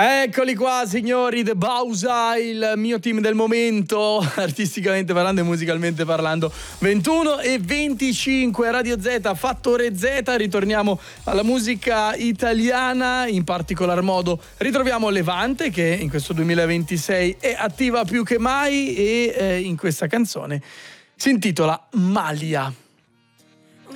Eccoli qua, signori, The Bausa, il mio team del momento, artisticamente parlando e musicalmente parlando. 21:25, Radio Z, Fattore Z. Ritorniamo alla musica italiana, in particolar modo ritroviamo Levante, che in questo 2026 è attiva più che mai, e in questa canzone si intitola Malia.